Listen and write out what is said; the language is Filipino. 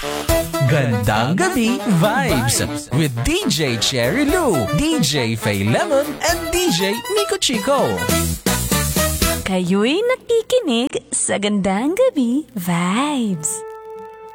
Gandang Gabi Vibes with DJ Cherry Lou, DJ Faye Lemon, and DJ Nico Chico. Kayo'y nakikinig sa Gandang Gabi Vibes.